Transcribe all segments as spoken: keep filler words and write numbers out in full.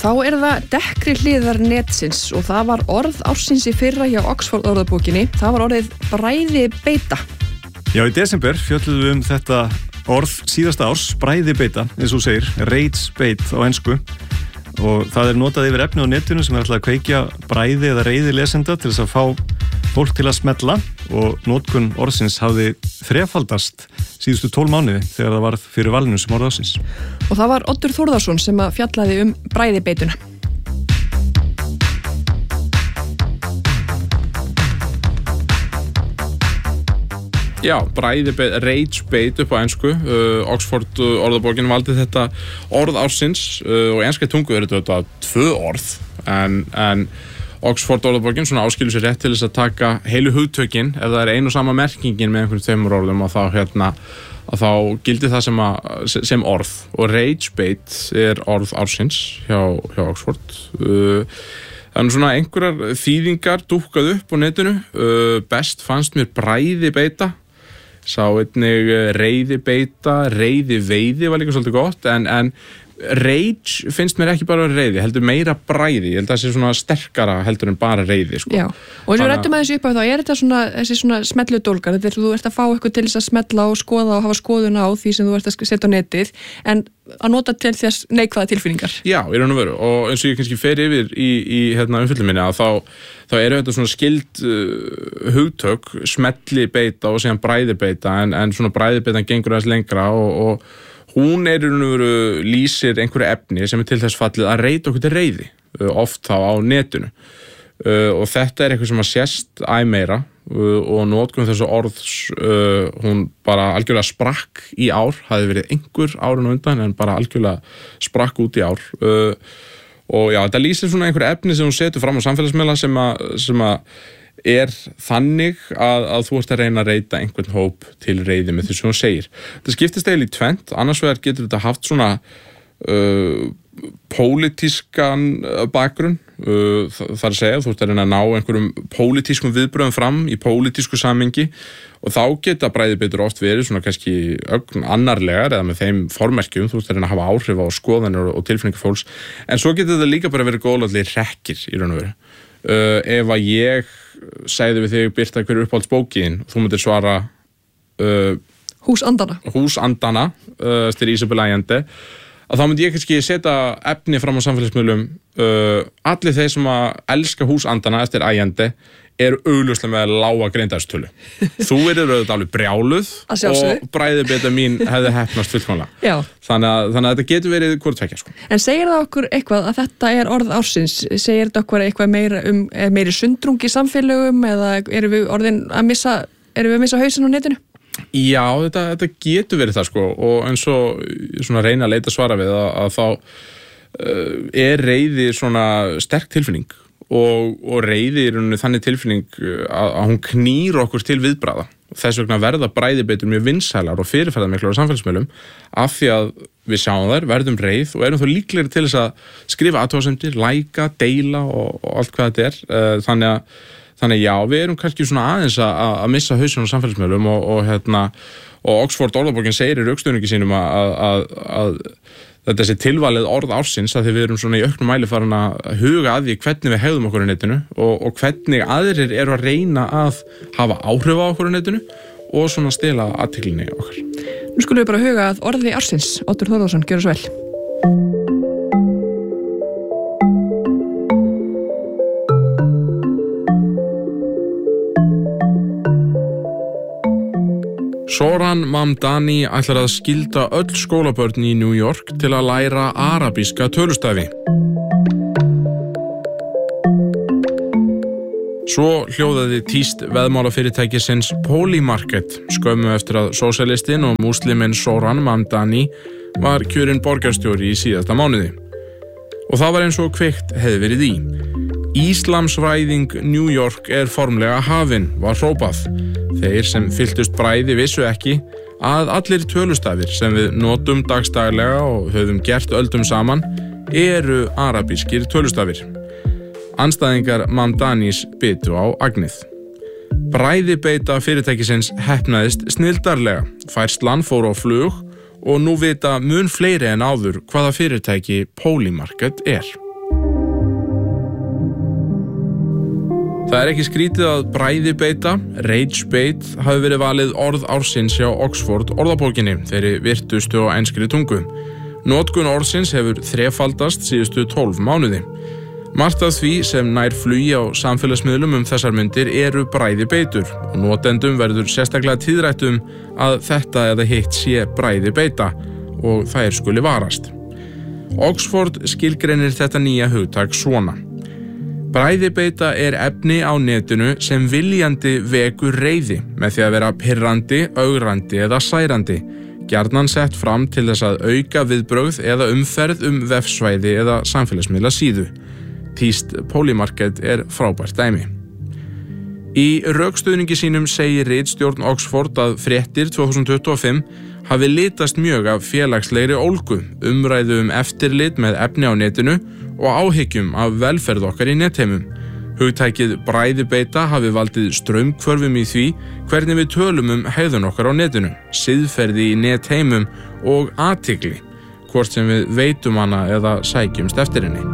þá er það dekkri hliðar netsins og það var orð ársins í fyrra hjá Oxford orðabókinni. Það var orðið bræðibeita. Já, í desember fjölluðum við um þetta orð síðasta árs, bræðibeita, eins og þú segir, rage-bait á ensku. Og það er notað yfir efni á netinu sem er alltaf að kveikja bræði eða reiði lesenda til þess að fá fólk til að smella, og notkun orðsins hafði þrefaldast síðustu tólf mánuði þegar það varð fyrir valinu sem orð ársins. Og það var Oddur Þórðarsson sem að fjallaði um bræðibeituna. Já, bræðibeit, rage-bait upp á ensku. Uh, Oxford orðabókin valdi þetta orð ársins uh, og í enskri tungu er þetta tvö orð, en, en Oxford orðabókin svona áskilur sér rétt til þess að taka heilu hugtökin ef það er ein og sama merkingin með einhverjum tveimur orðum, og þá, hérna, að þá gildir það sem, að, sem orð. Og rage-bait er orð ársins hjá, hjá Oxford. Uh, Þannig svona einhverjar þýðingar dúkkað upp á netinu. Uh, best fannst mér bræðibeita. Sá einnig reiðibeita, reiðiveiði var líka svolítið gott, en, en rage finnst mér ekki bara reiði, heldur meira bræði. Ég held að það sé svona sterkara heldur en bara reiði, sko. Já, og eins og við rættum aðeins upp á þá, er þetta svona, þessi svona smelludólgar, þetta er þú ert að fá eitthvað til þess að smella og skoða og hafa skoðun á því sem þú ert að setja á netið, en að nota til þess neikvæða tilfinningar. Já, í raun og veru, og eins og ég kannski fer yfir í, í hérna, umfjöllun minni, að þá, þá eru þetta svona skild uh, hugtök, smelli beita og síðan bræði beita, en, en svona bræði beitan gengur aðeins lengra, og, og hún er í raun og veru lýsir einhverju efni sem er til þess fallið að reita okkur til reiði, uh, oft þá á netinu. Uh, og þetta er eitthvað sem að sést æ meira, uh, og notkun þessu orðs uh, hún bara algjörlega sprakk í ár, hafði verið einhver árun á undan en bara algjörlega sprakk út í ár. Uh, og já, þetta lýsir svona einhverju efni sem hún setur fram á samfélagsmiðla sem að, sem að er þannig að, að þú ert að reyna að reita einhvern hóp til reiði með því sem hún segir. Þetta skiptist eiginlega í tvennt, annars vegar getur þetta haft svona uh, pólitískan bakgrunn, uh, það er að segja, þú ert að reyna að ná einhverjum pólitískum viðbröðum fram í pólitísku samhengi, og þá geta bræðibeitur oft verið svona kannski ögn annarlegar eða með þeim formerkjum, þú ert að reyna að hafa áhrif á skoðanir og tilfinningar fólks, en svo getur þetta líka bara verið góðlátlega hrekkir í raun og veru. Uh, ef að ég segði við þig, Birta, hver er uppáhaldsbókin, þú myndir svara uh, Húsandana Húsandana uh, styrir Isabel Allende, að þá myndi ég kannski setja efni fram á samfélagsmiðlum. uh, allir þeir sem að elska Húsandana eftir Allende eru augljóslega með lága greindarstölu. Þú verður auðvitað alveg brjáluð og bræðibeita mín hefði heppnast fullkomlega. Þannig að, þannig að þetta getur verið hvort tveggja, sko. En segir það okkur eitthvað að þetta er orð ársins? Segir þetta okkur eitthvað meira um meiri sundrung í samfélögum, eða erum við orðin að missa, erum við að missa hausinn á netinu? Já, þetta, þetta getur verið það, sko, og eins og svona reyna að leita svara við að, að þá uh, er reiði svona sterk tilfinning. Og, og reiði er þannig tilfinning að, að hún knýr okkur til viðbragða. Þess vegna verða bræðibeitur mjög vinsælar og fyrirferðarmiklar á samfélagsmiðlum, af því að við sjáum þær, verðum reið og erum þó líklegri til þess að skrifa athugasemdir, læka, deila og, og allt hvað þetta er. Þannig að, þannig að já, við erum kannski svona aðeins að, að missa hausinn á samfélagsmiðlum, og, og, hérna, og Oxford orðabókin segir í rökstuðningi sínum að, að, að þetta sé tilvalið orð ársins, að því við erum svona í auknum mæli farin að huga að því hvernig við hegðum okkur á netinu, og, og hvernig aðrir eru að reyna að hafa áhrif á okkur á netinu og svona stela athyglinni okkar. Nú skulum við bara huga að orði ársins. Oddur Þórðarsson, gjörðu svo vel. Zohran Mamdani ætlar að skylda öll skólabörn í New York til að læra arabíska tölustafi. Svo hljóðaði tíst veðmálafyrirtækisins Polymarket skömmu eftir að sósíalistinn og músliminn Zohran Mamdani var kjörinn borgarstjóri í síðasta mánuði. Og það var eins og kveikt hefði verið í. Íslamsvæðing New York er formlega hafin, var hrópað. Þeir sem fylltust bræði vissu ekki að allir tölustafir sem við notum dagstaglega og höfum gert öldum saman eru arabískir tölustafir. Andstæðingar Mamdanis bitu á agnið. Bræðibeita fyrirtækisins heppnaðist snildarlega. Færslan fór á flug og nú vita mun fleiri en áður hvaða fyrirtæki Polymarket er. Það er ekki skrítið að bræðibeita, rage bait, hafi verið valið orð ársins hjá Oxford orðabókinni, þeirri virtustu á enskri tungu. Notkun orðsins hefur þrefaldast síðustu tólf mánuði. Margt af því sem nær flugi á samfélagsmiðlum um þessar myndir eru bræðibeitur og notendum verður sérstaklega tíðrætt um að þetta eða hitt sé bræðibeita og þær skuli varast. Oxford skilgreinir þetta nýja hugtak svona. Bræðibeita er efni á netinu sem viljandi vekur reiði með því að vera pirrandi, ögrandi eða særandi, gjarnan sett fram til þess að auka viðbrögð eða umferð um vefsvæði eða samfélagsmiðla síðu. Tíst Polymarket er frábært dæmi. Í rökstuðningi sínum segir ritstjórn Oxford að fréttir tvö þúsund tuttugu og fimm hafi litast mjög af félagslegri ólgu, umræðu um eftirlit með efni á netinu og áhyggjum af velferð okkar í netheimum. Hugtækið bræðibeita hafi valdið straumhvörfum í því hvernig við tölum um hegðun okkar á netinu, siðferði í netheimum og athygli, hvort sem við veitum hana eða sækjumst eftir henni.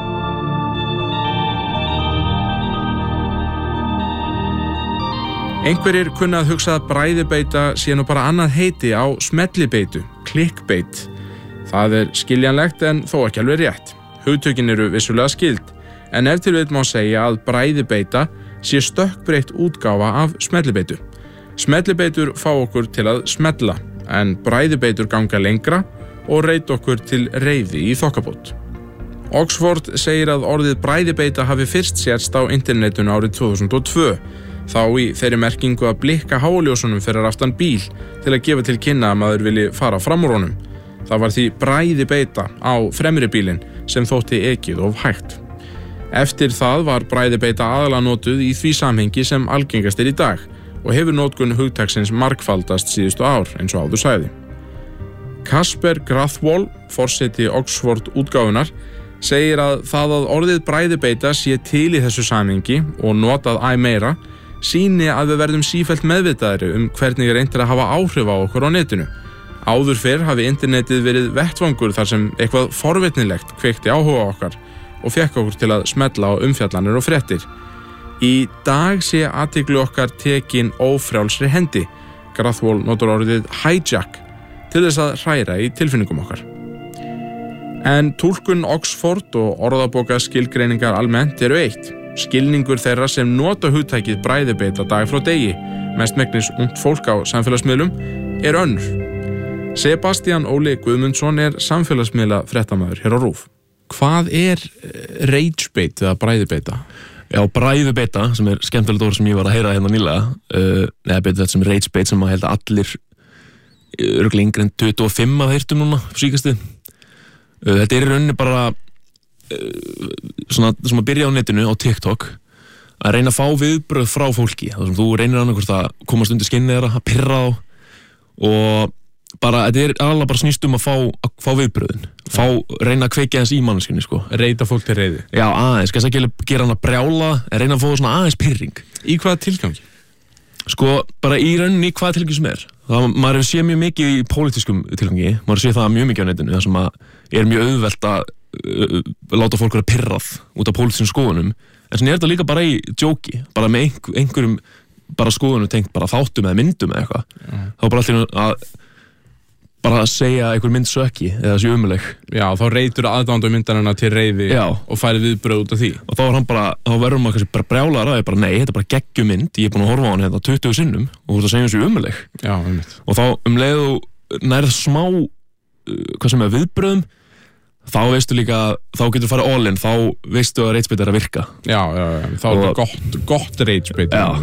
Einhverjir kunna að hugsa að bræðibeita sé nú bara annað heiti á smellibeitu, clickbait. Það er skiljanlegt en þó ekki alveg rétt. Hugtökin eru vissulega skild, en ef til vill má segja að bræðibeita sé stökkbreytt útgáfa af smellibeitu. Smellibeitur fá okkur til að smella, en bræðibeitur ganga lengra og reyta okkur til reiði í þokkabót. Oxford segir að orðið bræðibeita hafi fyrst sérst á internetinu árið tvö þúsund og tvö, þá í þeirri merkingu að blikka háljósunum fyrir aftan bíl til að gefa til kynna að maður vilji fara fram úr honum. Það var því bræðibeita á fremri bílinn sem þótti ekið of hægt. Eftir það var bræðibeita aðalega notuð í því samhengi sem algengast er í dag og hefur notkun hugtaksins margfaldast síðustu ár eins og áður sagði. Casper Grathwohl, forseti Oxford útgáfunar, segir að það að orðið bræðibeita sé til í þessu samhengi og notað æ meira sýni að við verðum sífellt meðvitaðri um hvernig er reynt að hafa áhrif á okkur á netinu. Áður fyrr hafi internetið verið vettvangur þar sem eitthvað forvitnilegt kveikti áhuga okkar og fekk okkur til að smella á umfjallanir og fréttir. Í dag sé athygli okkar tekin ófrjálsri hendi. Grathwohl notar orðið hijack til þess að hræra í tilfinningum okkar. En túlkun Oxford og orðabóka skilgreiningar almennt eru eitt. Skilningur þeirra sem nota hugtækið bræðibeita dag frá degi, mestmegnis ungt fólk á samfélagsmiðlum, er önnur. Sebastian Óli Guðmundsson er samfélagsmiðla fréttamaður hér á RÚV. Hvað er rage bait eða bræðibeita? Já, bræðibeita, sem er skemmtilegt orð sem ég var að heyra hérna nýlega, uh, neða betur þetta sem rage bait sem að held að allir örugglega yngri en tuttugu og fimm að heyrtum núna, síkastið. Uh, þetta er í rauninni bara uh, svona sem að byrja á netinu, á TikTok, að reyna að fá viðbröð frá fólki. Það sem þú reynir annarkvort að komast undir skinnið þeirra, að pirra á og bara, þetta er alveg bara snýst um að fá, að fá viðbröðin. Fá, reyna að kveikja aðeins í manneskjunni, sko. Reita fólk til reiði. Já, aðeins, kannski ekki gera hann að brjála, en reyna að fá svona aðeins pirring. Í hvaða tilgangi? Sko, bara í rauninni í hvaða tilgangi sem er. Það, maður hefur séð mjög mikið í pólitískum tilgangi, maður hefur séð það mjög mikið á netinu, það sem að er mjög auðvelt að uh, láta fólk vera pirrað út af pólitískum skoðunum, en svona er þetta líka bara í djóki, bara með einhver, einhverjum bara skoðunum tengt bara þáttum eða myndum eða eitthvað. Mm. Þá bara allir að bara að segja einhver mynd sökki eða þessi umuleg. Já, þá reytur aðdándu myndanina til reiði Já. Og færi viðbröð út af því. Og þá er hann bara, þá verður maður kannski bara brjálar að ég bara, nei, þetta er bara geggjumynd, ég er búin að horfa á hann hérna tuttugu sinnum og þú ert að segja þessi umuleg. Já, einmitt. Og þá um leið og nærð smá, uh, hvað sem er viðbröðum, þá veistu líka, þá getur þú farið all in, þá veistu að rage bait er að virka. Já, já, já, þá er þetta gott, gott rage bait. Já.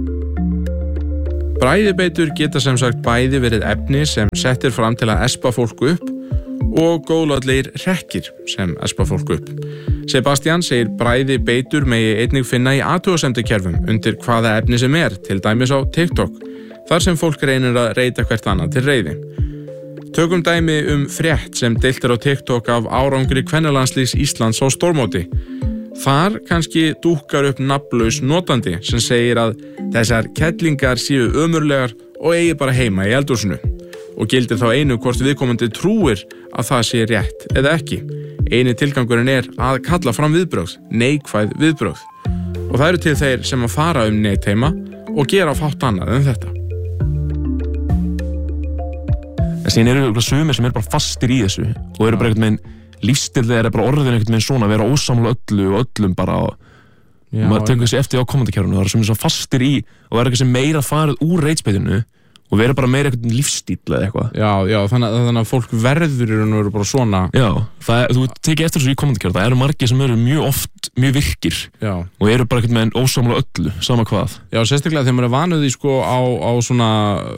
Bræðibeitur geta sem sagt bæði verið efni sem settir fram til að espa fólk upp og góðlátlegir hrekkir sem espa fólk upp. Sebastian segir bræðibeitur megi einnig finna í athugasemdakerfum undir hvaða efni sem er, til dæmis á TikTok, þar sem fólk reynir að reita hvert annað til reiði. Tökum dæmi um frétt sem deilt er á TikTok af árangri kvennalandslíks Íslands á stórmóti. Þar kannski dúkkar upp nafnlaus notandi sem segir að þessar kettlingar séu ömurlegar og eigi bara heima í eldhúsinu og gildir þá einu hvort viðkomandi trúir að það sé rétt eða ekki. Eini tilgangurinn er að kalla fram viðbrögð, neikvæð viðbrögð. Og það eru til þeir sem að fara um netheima og gera fátt annað en þetta. En síðan eru sumir sem eru bara fastir í þessu og eru bara einhvern veginn lífstilið er bara orðin einhvern veginn svona að vera ósammála öllu og öllum bara og Já, maður tekur þessi eftir á kommentarkerfinu, það er sumir svo fastir í og er eitthvað sem meira farið úr reitspeytinu og vera bara meira einhvern lífstíl eða eitthvað. Já, já, þannig, þannig að fólk verður í raun og veru bara svona. Já, það er, þú tekið eftir þessu í kommentarkerfinu, það eru margir sem eru mjög oft mjög virkir já. Og eru bara einhvern veginn ósammála öllu, sama hvað. Já, sérstaklega þegar maður er vanuð í sko á, á svona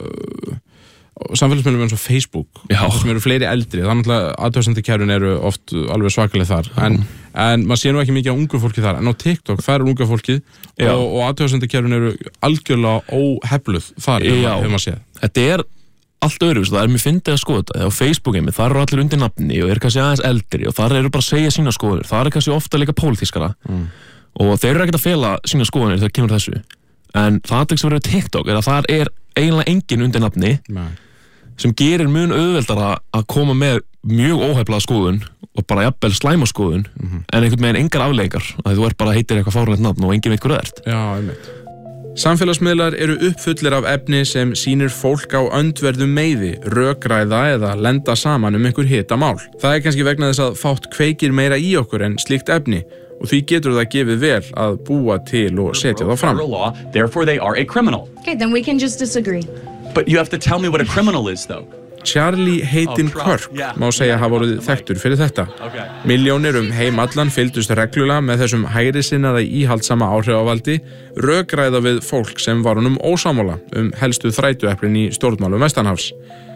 uh, samfélagsmiðlum eins og Facebook já. Sem eru fleiri eldri, þannig að athugasemdakerfin eru oft alveg svakaleg þar en, en maður sé nú ekki mikið á ungu fólki þar en á TikTok, þar er unga fólkið já. og, og athugasemdakerfin eru algjörlega óhefluð þar hefur maður séð. Þetta er allt öðruvísi, það er mér fyndið að skoða þetta á Facebook-emi, þar eru allir undir nafni og eru kannski aðeins eldri og þar eru bara að segja sína skoðunir, þar er kannski ofta líka pólitískara mm. og þeir eru ekkert að fela sína skoðunir þegar kemur þessu en það sem verður TikTok er að þar er eiginlega engin undir nafni Nei. Sem gerir mun auðveldara að koma með mjög óheflaða skoðun og bara jafnvel slæma skoðun mm-hmm. en einhvern veginn engar afleiðingar að þú er bara heitir eitthvað fáránlegt nafn og enginn veit hvað það ert. Já, einmitt. Samfélagsmiðlar eru uppfullir af efni sem sýnir fólk á öndverðum meiði, rökræða eða lenda saman um einhver hitamál. Það er kannski vegna þess að fátt kveikir meira í okkur en slíkt efni og því getur það gefið vel að búa til og setja það fram. Law, therefore they are a criminal. Okay, then we can just disagree. But you have to tell me what a criminal is, though. Charlie Hayden Kirk má segja hafa orðið þekktur fyrir þetta. Milljónir um heim allan fylgdust reglulega með þessum hægri sinnaða íhaldsama áhrifavaldi, rökræða við fólk sem var honum ósammála um helstu þrætueplin í stjórnmálum vestanhafs.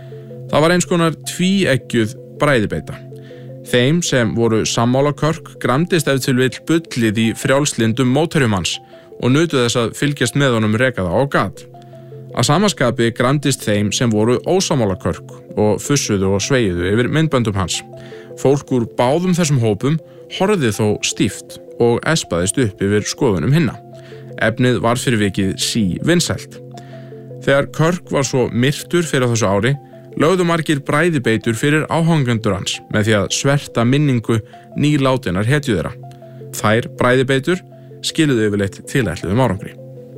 Það var eins konar tvíeggjuð bræðibeita. Þeim sem voru sammála Kirk gramdist ef til vill bullið í frjálslindum mótherjum hans og nutu þess að fylgjast með honum rekaða á gat. Að samaskapi gramdist þeim sem voru ósammála Kirk og fussuðu og sveiðu yfir myndböndum hans. Fólk úr báðum þessum hópum horfði þó stíft og espaðist upp yfir skoðunum hinna. Efnið var fyrir vikið sí vinsælt. Þegar Kirk var svo myrtur fyrir þessu ári, lögðu margir bræðibeitur fyrir áhangendur hans með því að sverta minningu nýlátinnar hetju þeirra. Þær bræðibeitur skiluðu yfirleitt tilætluðum árangri.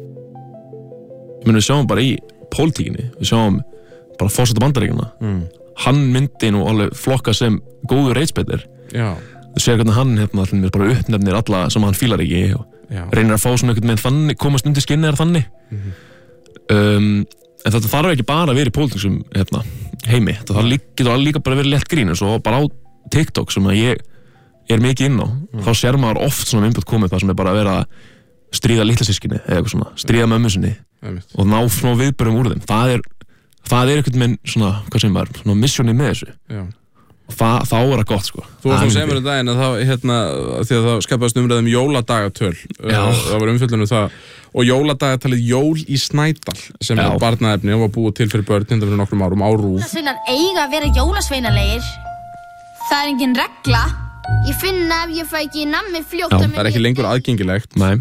Men við sjáum bara í pólitíkinni, við sjáum bara forseta Bandaríkjanna. Mm. Hann myndi nú alveg flokka sem góður reitspeitir. Já. Þú sér hvernig hann hérna allir bara uppnefnir alla sem hann fílar ekki og Já. Reynir að fá svona einhvern veginn þannig, komast undir skinnið er þannig. Mm-hmm. Um, en þetta þarf ekki bara að vera í pólitíksum hérna, heimi. Þetta þarf líka, getur líka bara að vera létt grín eins og bara á TikTok sem að ég er mikið inn á. Mm. Þá sér maður oft svona myndbönd komið það sem er bara að vera að stríða litla systkini eða eitthvað svona, stríða mömmu sinni og ná svona viðbörjum úr þeim. Það er, það er einhvern veginn svona, hvað sem er, svona missjónið með þessu. Já. Og það, þá er það gott, sko. Þú varst að segja mér um daginn að það, hérna, því að það skapaðist umræðum jóladagatöl. Já. Það var umfjöllun um það. Og jóladagatalið Jól í Snædal, sem Já. Er barnaefni og var búið til fyrir börn hérna fyrir nokkrum árum á RÚV. Jólasveinar eiga að vera jólasveinalegir. Það er engin regla. Ég finna ef ég fæ ekki nammi fljótt að minni. Það er ekki lengur aðgengilegt. Nei.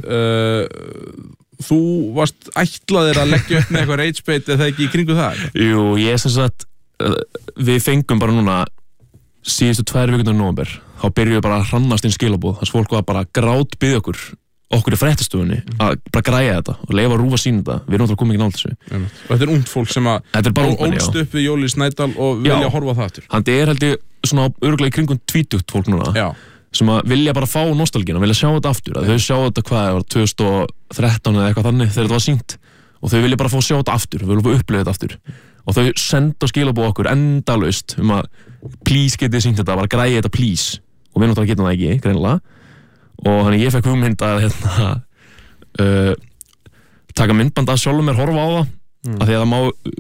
Uh, þú varst ætlaðir að leggja upp með eitthvað reitspeit eða ekki í kringu það? Jú, ég sem sagt, uh, við fengum bara núna síðustu tvær vikurnar í nóvember. Þá byrjuðum við bara að hrannast inn skilaboð. Þess fólk var bara grát byggði okkur, okkur í fréttastofunni, mm. að bara græja þetta og leyfa RÚV að sýna þetta. Við erum náttúrulega komið ekki nátt þessu. Mm. Og þetta er ungt fólk sem að ólst upp við Jól í Snædal og vilja Já. Horfa það aftur. Hann er held ég svona örugglega í kringum tvítugt fólk núna. Já. Sem að vilja bara fá nostalgína, vilja sjá þetta aftur. Þau sjá þetta hvað það var tvö þúsund og þrettán eða eitthvað þannig þegar þetta var sýnt og þau vilja bara fá sjá þetta aftur, þau vilja fá upplifa þetta aftur og þau senda skilaboð okkur endalaust um að please getið sýnt þetta, bara græja þetta please og við náttúrulega getum það ekki, greinilega og þannig ég fekk hugmynd að hérna, uh, taka myndband að sjálfum mér horfa á það mm. af því að það má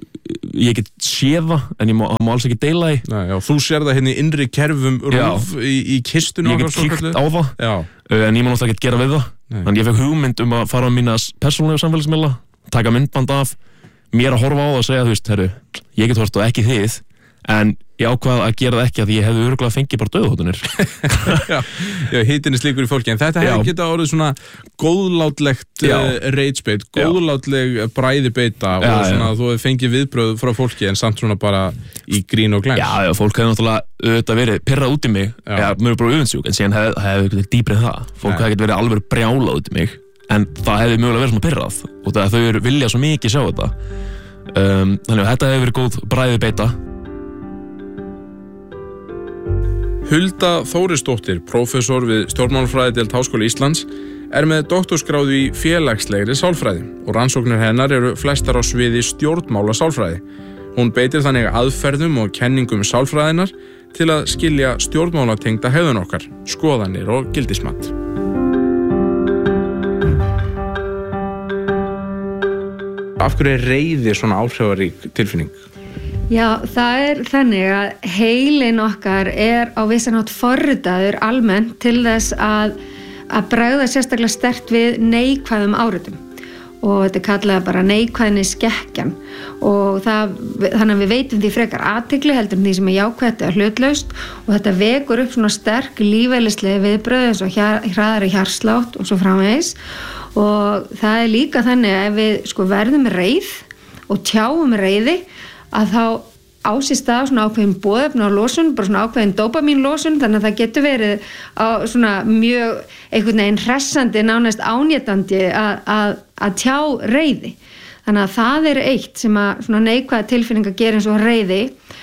ég get séð það, en ég má, má alls ekki deila því. Nei, já, þú sér það hérna í innri kerfum RÚV í, í kistunum. Ég get kíkt á það, uh, en ég má náttúrulega ekki gera við það. Nei. Þannig ég fekk hugmynd um að fara á mína persónulegu samfélagsmiðla, taka myndband af, mér að horfa á það og segja, þú veist, herru, ég get hort og ekki þið, en ég ákvað að gera það ekki að ég hefði örugglega fengið bara dauðahótunir. já, já, hitinn er slíkur í fólki, en þetta hefði geta orðið svona góðlátlegt uh, reitspeit, góðlátleg bræðibeita og já, svona já. Þú hefði fengið viðbröð frá fólki en samt svona bara í grín og glæns. Já, já, fólk hefði náttúrulega auðvitað verið pirrað út í mig, já, mér er bara öfundsjúk, en síðan hefði hef, hef dýbrið það. Fólk hefði getið verið alveg brjálað út í mig, en það hefði mögulega verið svona pirrað og það þau eru vilja svo mikið sjá þetta um, þannig að þetta hefur verið góð bragðið beita. Hulda Þórisdóttir, prófessor við stjórnmálafræðideild Háskóla Íslands, er með doktorsgráðu í félagslegri sálfræði og rannsóknir hennar eru flestar á sviði stjórnmála sálfræði. Hún beitir þannig aðferðum og kenningum sálfræðinar til að skilja stjórnmálatengda hegðun okkar, skoðanir og gildismat. Af hverju er reiði svona áhrifarík tilfinning? Já, það er þannig að heilin okkar er á vissan hátt forritaður almennt til þess að, að bregða sérstaklega sterkt við neikvæðum áreitum og þetta er kallað bara neikvæðni skekkjan og það, þannig að við veitum því frekar athygli heldur en því sem er jákvætt eða hlutlaust og þetta vekur upp svona sterk lífeðlislega viðbröð eins og hjá, hraðari hjartslátt og svo framvegis og það er líka þannig að ef við sko verðum reið og tjáum reiði að þá á sér stað svona ákveðin boðefna og losun, bara svona ákveðin dópamínlosun, þannig að það getur verið á svona mjög einhvern veginn hressandi, nánast ánétandi að, að, að tjá reiði. Þannig að það er eitt sem að svona neikvæða tilfinningar gera eins og reiði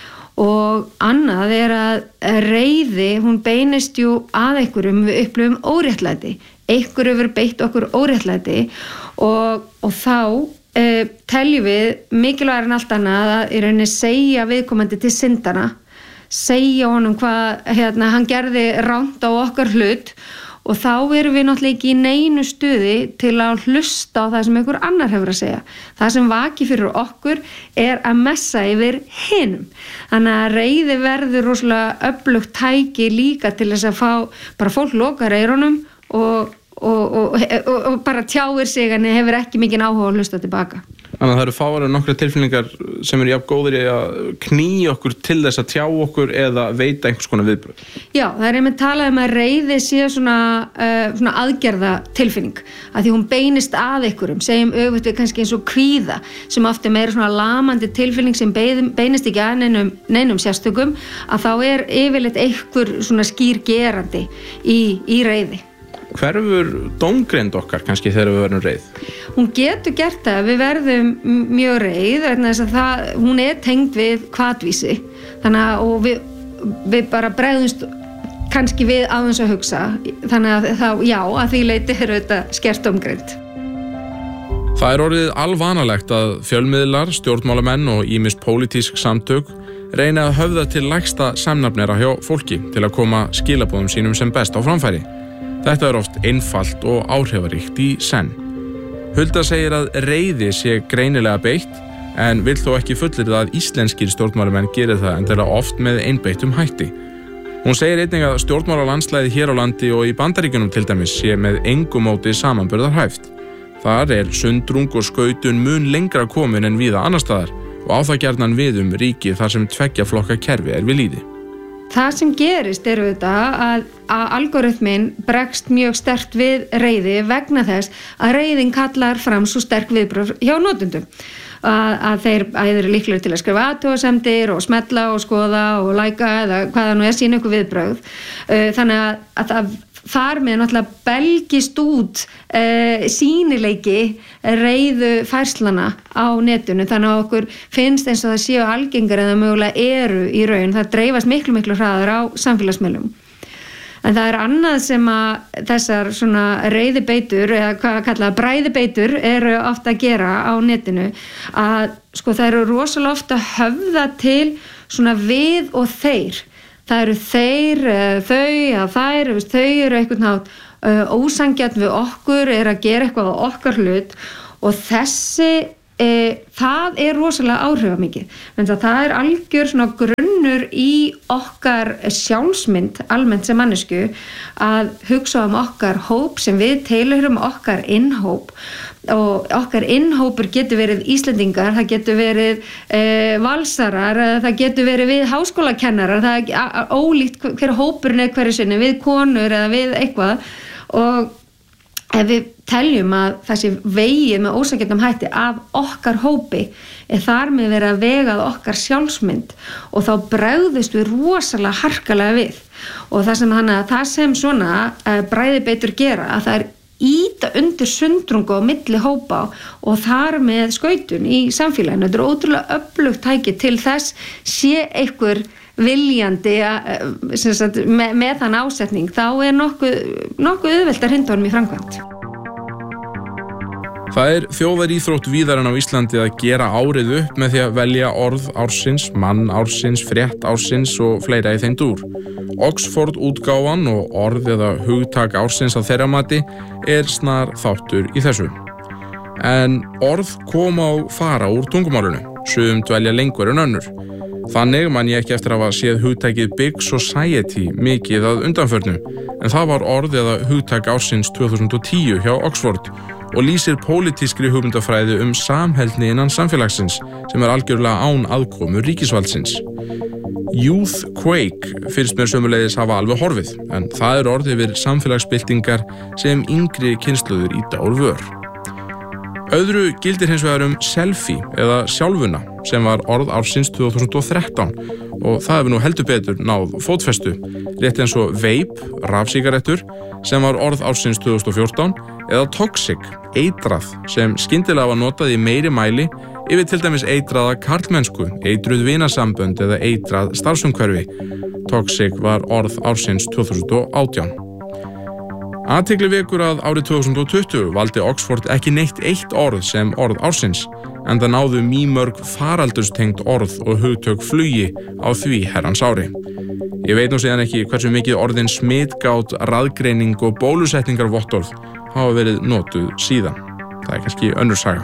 og annað er að reiði, hún beinist jú að einhverjum við upplifum óréttlæti. Einhverju verið beitt okkur óréttlæti og, og þá Uh, teljum við mikilvægur en allt annað að í rauninni segja viðkomandi til syndana, segja honum hvað hérna, hann gerði rangt á okkar hlut og þá erum við náttúrulega ekki í neinu stuði til að hlusta á það sem einhver annar hefur að segja. Það sem vaki fyrir okkur er að messa yfir hinum. Þannig að reiði verður rosalega öflugt tæki líka til þess að fá bara fólk lokar eyrunum og Og, og, og, og bara tjáir sig en hefur ekki mikinn áhuga að hlusta tilbaka. Þannig að það eru fáar og nokkra tilfinningar sem eru jafn góðir í að knýja okkur til þess að tjá okkur eða veita einhvers konar viðbrögð. Já, það er einmitt talað um að reiði sé svona, uh, svona aðgerða tilfinning að því hún beinist að einhverjum, segjum öfugt við kannski eins og kvíða sem oft er meira svona lamandi tilfinning sem beinist ekki að neinum, neinum sérstökum að þá er yfirleitt einhver svona skýr gerandi í, í reiði. Hverfur dómgreind okkar kannski þegar við verðum reið? Hún getur gert það, við verðum mjög reið vegna þess að það, hún er tengd við hvatvísi þannig að og við, við bara bregðumst kannski við aðeins að hugsa þannig að þá, já, að því leyti er þetta skert dómgreind. Það er orðið alvanalegt að fjölmiðlar, stjórnmálamenn og ýmis pólitísk samtök reyna að höfða til lægsta samnafnera hjá fólki til að koma skilaboðum sínum sem best á framfæri. Þetta er oft einfalt og áhrifaríkt í senn. Hulda segir að reiði sé greinilega beitt en vill þó ekki fullyrða að íslenskir stjórnmálamenn gerir það endilega oft með einbeittum hætti. Hún segir einnig að stjórnmálalandslæði hér á landi og í Bandaríkjunum til dæmis sé með engu móti samanburðarhæft. Þar er sundrung og skautun mun lengra komin en víða annar staðar og á það gjarnan við um ríki þar sem tveggja flokka kerfi er við lýði. Það sem gerist er auðvitað að, að algoritminn bregst mjög sterkt við reiði vegna þess að reiðin kallar fram svo sterk viðbrögð hjá notendum. Að, að þeir að eru líklegir til að skrifa athugasemdir og smetla og skoða og læka eða hvaða nú er sína ykkur viðbrögð. Þannig að, að það þar með náttúrulega belgist út uh, sýnileiki reiðu færslana á netinu þannig að okkur finnst eins og það séu algengar en það mögulega eru í raun, það dreifast miklu miklu hraðar á samfélagsmiðlum. En það er annað sem að þessar svona reiðibeitur eða hvað kallað bræðibeitur eru ofta að gera á netinu að sko það eru rosalega ofta höfða til svona við og þeir. Það eru þeir, þau eða þær, þau eru einhvern nátt uh, ósangjart við okkur, er að gera eitthvað á okkar hlut og þessi, e, það er rosalega áhrifamikið. En það er algjör svona grunnur í okkar sjálfsmynd, almennt sem mannesku, að hugsa um okkar hóp sem við tilheyrum okkar innhóp og okkar innhópur getur verið Íslendingar, það getur verið e, valsarar, það getur verið við háskólakennarar, það er ólíkt hver hópurinn er hverju sinni, við konur eða við eitthvað og ef við teljum að þessi vegið með ósakjöndum hætti af okkar hópi er þar með verið að vegað okkar sjálfsmynd og þá bregðust við rosalega harkalega við og það sem, hana, það sem svona uh, bræðibeitur gera að það er íta undir sundrungu á milli hópa og þar með skautun í samfélaginu. Þetta er ótrúlega öflugt tæki til þess sé einhver viljandi að, sem sagt, með, með þann ásetning, þá er nokkuð, nokkuð auðvelt að hrinda honum í framkvæmd. Það er þjóðaríþrótt víðar en á Íslandi að gera árið upp með því að velja orð ársins, mann ársins, frétt ársins og fleira í þeim dúr. Oxford útgáfan og orð eða hugtak ársins á þeirra mati er snar þáttur í þessu. En orð koma og fara úr tungumálinu, sum dvelja lengur en önnur. Þannig man ég ekki eftir að hafa séð hugtakið Big Society mikið að undanförnu, en það var orð eða hugtak ársins tvö þúsund og tíu hjá Oxford og lýsir pólitískri hugmyndafræði um samheldni innan samfélagsins sem er algjörlega án aðkomu ríkisvaldsins. Youthquake finnst mér sömuleiðis hafa alveg horfið, en það er orð yfir samfélagsbyltingar sem yngri kynslóðir ýta úr vör. Öðru gildir hins vegar um selfie eða sjálfuna sem var orð ársins tvö þúsund og þrettán og það hefur nú heldur betur náð fótfestu, rétt eins og vape, rafsígarettur, sem var orð ársins tvö þúsund og fjórtán eða toxic, eitrað, sem skyndilega var notað í meiri mæli yfir til dæmis eitraða karlmennsku, eitruð vinasambönd eða eitrað starfsumhverfi. Toxic var orð ársins tvö þúsund og átján. Athygli vekur að árið tvö þúsund og tuttugu valdi Oxford ekki neitt eitt orð sem orð ársins, en það náðu mýmörg faraldurstengt orð og hugtök flugi á því herrans ári. Ég veit nú síðan ekki hversu mikið orðin smitgát, raðgreining og bólusetningarvottorð hafa verið notuð síðan. Það er kannski önnur saga.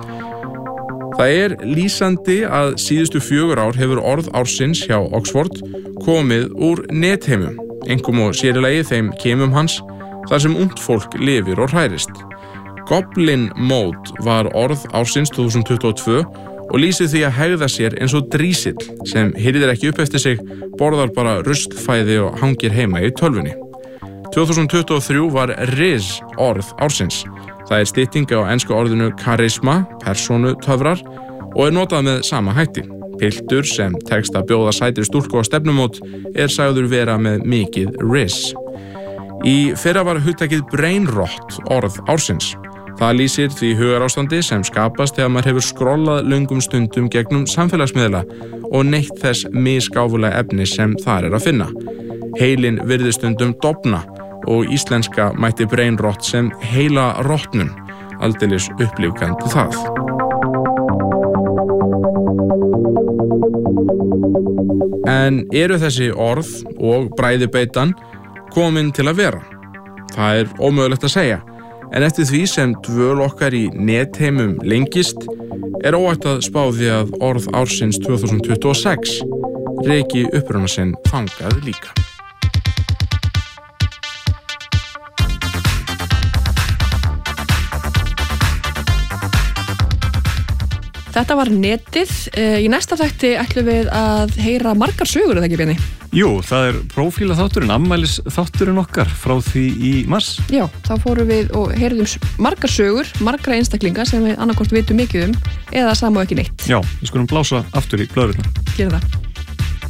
Það er lýsandi að síðustu fjögur ár hefur orð ársins hjá Oxford komið úr netheimum, einkum og sérilegi þeim kemum hans, þar sem ungt fólk lifir og hrærist. Goblin Mode var orð ársins tvö þúsund tuttugu og tvö og lýsir því að hegða sér eins og drísill sem hirðir ekki upp eftir sig, borðar bara ruslfæði og hangir heima í tölvunni. tvö þúsund tuttugu og þrjú var Riz orð ársins. Það er stytting á ensku orðinu karisma, persónutöfrar, og er notað með sama hætti. Piltur sem tekst að bjóða sætri stúlku á stefnumót er sagður vera með mikið Riz. Í fyrra var hugtakið brainrot orð ársins. Það lýsir því hugarástandi sem skapast þegar maður hefur skrollað löngum stundum gegnum samfélagsmiðla og neytt þess misgáfulega efni sem þar er að finna. Heilinn virðist stundum dofna og íslenska mætti brainrot sem heila rotnun, aldeilis upplífgandi það. En eru þessi orð og bræðibeitan komin til að vera? Það er ómögulegt að segja, en eftir því sem dvöl okkar í netheimum lengist, er óhætt að spá því að orð ársins tvö þúsund tuttugu og sex reki uppruna sinn fangað líka. Þetta var netið. Í næsta þætti ætlum við að heyra margar sögur, eða ekki, Bjarni? Jú, það er prófíla þátturinn, ammælis þátturinn okkar frá því í mars. Já, þá fórum við og heyrðum margar sögur, margra einstaklinga sem við annarkvort vitum mikið um eða sama og ekki neitt. Já, við skulum blása aftur í blöðruna. Gerum það.